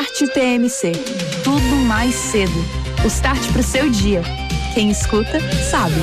Start TMC. Tudo mais cedo. O start pro seu dia. Quem escuta, sabe.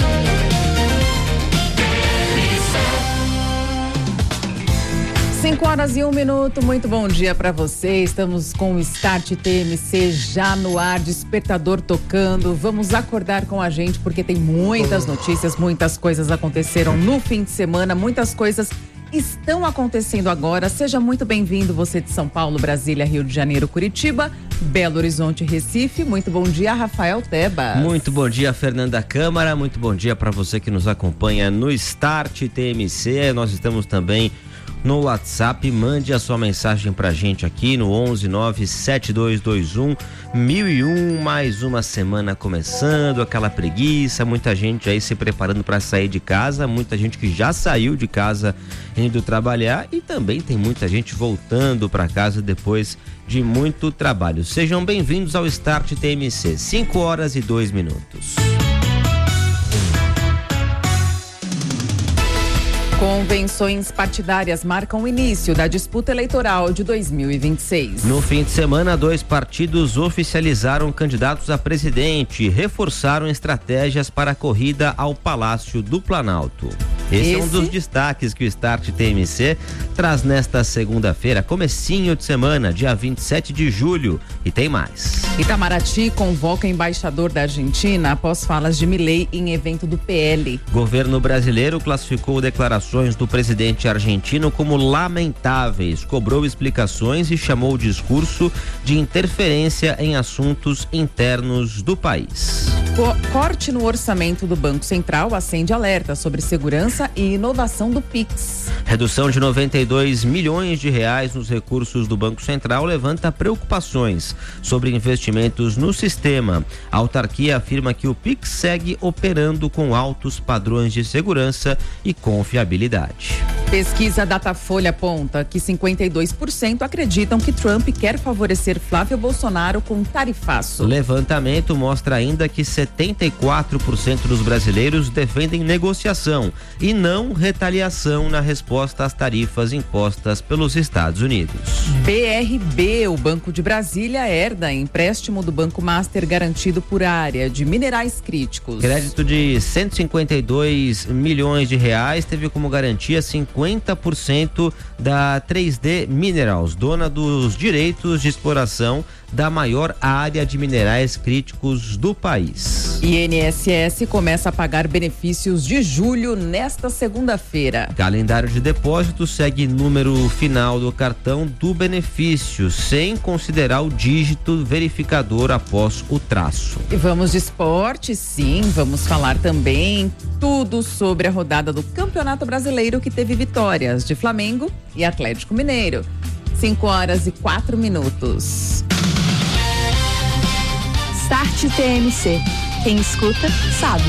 Cinco horas e 1 minuto, muito bom dia para você. Estamos com o Start TMC já no ar, despertador tocando. Vamos acordar com a gente porque tem muitas notícias, muitas coisas aconteceram no fim de semana, muitas coisas estão acontecendo agora. Seja muito bem-vindo, você de São Paulo, Brasília, Rio de Janeiro, Curitiba, Belo Horizonte, Recife. Muito bom dia, Rafael Tebas. Muito bom dia, Fernanda Câmara. Muito bom dia para você que nos acompanha no Start TMC. Nós estamos também no WhatsApp. Mande a sua mensagem pra gente aqui no 11-97221-1001. Mais uma semana começando, aquela preguiça, muita gente aí se preparando para sair de casa, muita gente que já saiu de casa indo trabalhar e também tem muita gente voltando para casa depois de muito trabalho. Sejam bem-vindos ao Start TMC, 5 horas e 2 minutos. Convenções partidárias marcam o início da disputa eleitoral de 2026. No fim de semana, 2 partidos oficializaram candidatos a presidente e reforçaram estratégias para a corrida ao Palácio do Planalto. Esse é um dos destaques que o Start TMC traz nesta segunda-feira, comecinho de semana, dia 27 de julho. E tem mais. Itamaraty convoca embaixador da Argentina após falas de Milei em evento do PL. Governo brasileiro classificou declarações do presidente argentino como lamentáveis, cobrou explicações e chamou o discurso de interferência em assuntos internos do país. Corte no orçamento do Banco Central acende alerta sobre segurança e inovação do Pix. Redução de 92 milhões de reais nos recursos do Banco Central levanta preocupações sobre investimentos no sistema. A autarquia afirma que o Pix segue operando com altos padrões de segurança e confiabilidade. Pesquisa Datafolha aponta que 52% acreditam que Trump quer favorecer Flávio Bolsonaro com tarifaço. O levantamento mostra ainda que 74% dos brasileiros defendem negociação e não retaliação na resposta às tarifas impostas pelos Estados Unidos. BRB, o Banco de Brasília, herda empréstimo do Banco Master garantido por área de minerais críticos. Crédito de 152 milhões de reais teve como garantia 50% da 3D Minerals, dona dos direitos de exploração da maior área de minerais críticos do país. INSS começa a pagar benefícios de julho nesta segunda-feira. Calendário de depósito segue número final do cartão do benefício, sem considerar o dígito verificador após o traço. E vamos de esporte, sim, vamos falar também tudo sobre a rodada do Campeonato Brasileiro que teve vitórias de Flamengo e Atlético Mineiro. 5 horas e 4 minutos. Start TMC. Quem escuta, sabe.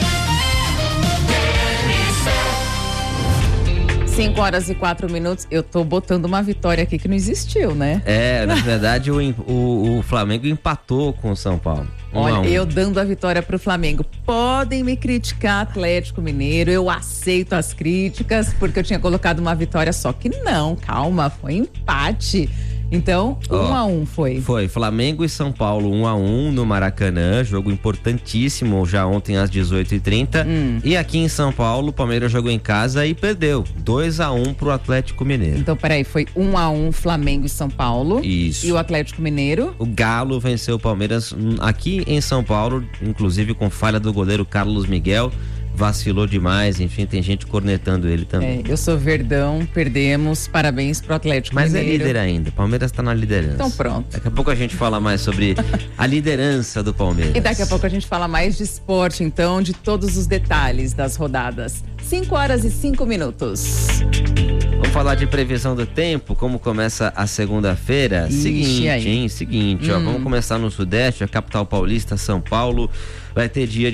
5 horas e 4 minutos. Eu tô botando uma vitória aqui que não existiu, né? Na verdade o Flamengo empatou com o São Paulo. Olha, eu dando a vitória pro Flamengo. Podem me criticar, Atlético Mineiro, eu aceito as críticas, porque eu tinha colocado uma vitória, só que não, calma, foi empate. Então, 1-1 foi. Foi, Flamengo e São Paulo 1-1 no Maracanã, jogo importantíssimo já ontem às 18h30. E aqui em São Paulo, o Palmeiras jogou em casa e perdeu 2-1 pro Atlético Mineiro. Então, peraí, foi 1-1 Flamengo e São Paulo. Isso. E o Atlético Mineiro? O Galo venceu o Palmeiras aqui em São Paulo, inclusive com falha do goleiro Carlos Miguel. Vacilou demais, enfim, tem gente cornetando ele também. Eu sou Verdão, perdemos, parabéns pro Atlético Mineiro. Mas é líder ainda, Palmeiras tá na liderança. Então pronto. Daqui a pouco a gente fala mais sobre a liderança do Palmeiras. E daqui a pouco a gente fala mais de esporte, então, de todos os detalhes das rodadas. 5 horas e 5 minutos. Vamos falar de previsão do tempo, como começa a segunda-feira. Seguinte, ó, vamos começar no Sudeste, a capital paulista, São Paulo, vai ter dia